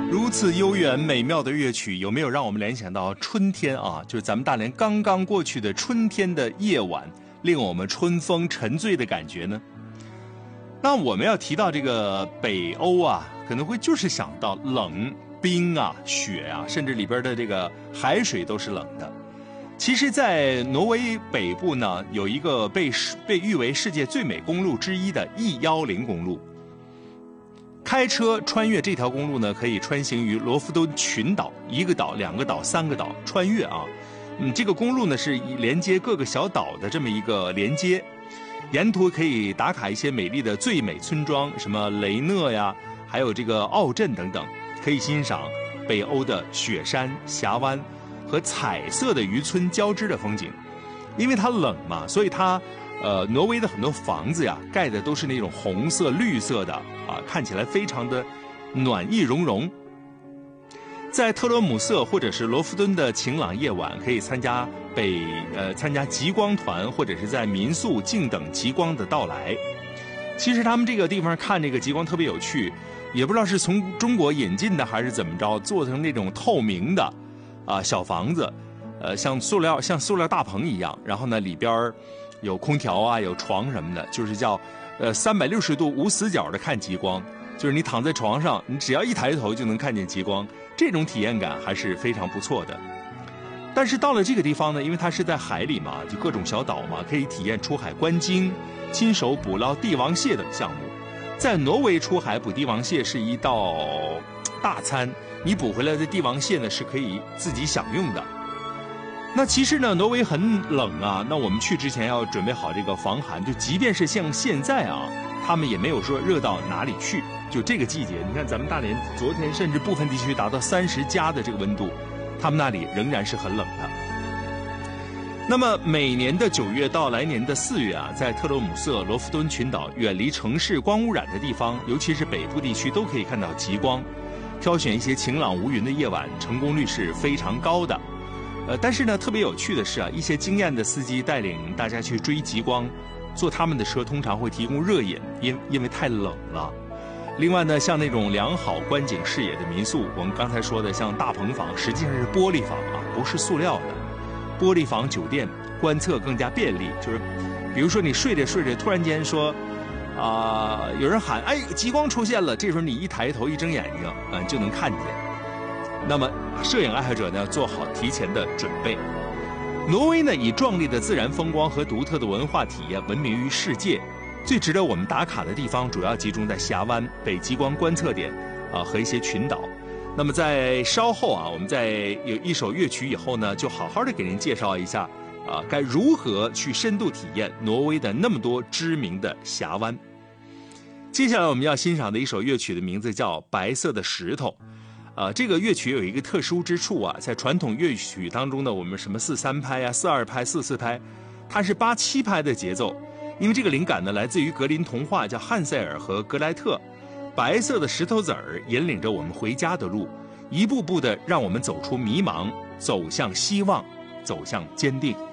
如此悠远美妙的乐曲，有没有让我们联想到春天啊？就是咱们大连刚刚过去的春天的夜晚，令我们春风沉醉的感觉呢？那我们要提到这个北欧啊，可能会就是想到冷、冰啊、雪啊，甚至里边的这个海水都是冷的。其实在挪威北部呢，有一个被誉为世界最美公路之一的 E10公路。开车穿越这条公路呢，可以穿行于罗夫敦群岛，1个岛、2个岛、3个岛穿越啊。这个公路呢是连接各个小岛的这么一个连接，沿途可以打卡一些美丽的最美村庄，什么雷讷呀，还有这个奥镇等等，可以欣赏北欧的雪山、峡湾和彩色的渔村交织的风景。因为它冷嘛，所以它挪威的很多房子呀，盖的都是那种红色、绿色的啊，看起来非常的暖意融融。在特罗姆瑟或者是罗夫敦的晴朗夜晚，可以参加极光团，或者是在民宿静等极光的到来。其实他们这个地方看这个极光特别有趣，也不知道是从中国引进的还是怎么着，做成那种透明的小房子，像塑料大棚一样，然后呢里边有空调啊，有床什么的，就是叫360度无死角的看极光，就是你躺在床上，你只要一抬头就能看见极光，这种体验感还是非常不错的。但是到了这个地方呢，因为它是在海里嘛，就各种小岛嘛，可以体验出海观鲸、亲手捕捞帝王蟹等项目。在挪威出海捕帝王蟹是一道大餐，你捕回来的帝王蟹呢是可以自己享用的。那其实呢，挪威很冷啊，那我们去之前要准备好这个防寒，就即便是像现在啊，他们也没有说热到哪里去。就这个季节，你看咱们大连昨天甚至部分地区达到30+的这个温度，他们那里仍然是很冷的。那么每年的9月到来年的4月啊，在特罗姆瑟、罗夫敦群岛远离城市光污染的地方，尤其是北部地区，都可以看到极光。挑选一些晴朗无云的夜晚，成功率是非常高的。但是呢，特别有趣的是啊，一些经验的司机带领大家去追极光，坐他们的车通常会提供热饮，因为太冷了。另外呢，像那种良好观景视野的民宿，我们刚才说的像大棚房，实际上是玻璃房啊，不是塑料的。玻璃房酒店观测更加便利，就是比如说你睡着睡着，突然间说有人喊哎极光出现了，这时候你一抬头一睁眼睛就能看见。那么摄影爱好者呢，要做好提前的准备。挪威呢，以壮丽的自然风光和独特的文化体验闻名于世界。最值得我们打卡的地方，主要集中在峡湾、北极光观测点和一些群岛。那么在稍后啊，我们在有一首乐曲以后呢，就好好的给您介绍一下该如何去深度体验挪威的那么多知名的峡湾。接下来我们要欣赏的一首乐曲的名字叫《白色的石头》。这个乐曲有一个特殊之处啊，在传统乐曲当中呢，我们什么4/3拍啊、4/2拍、4/4拍，它是8/7拍的节奏。因为这个灵感呢，来自于格林童话，叫汉塞尔和格莱特。白色的石头子儿引领着我们回家的路，一步步的让我们走出迷茫，走向希望，走向坚定。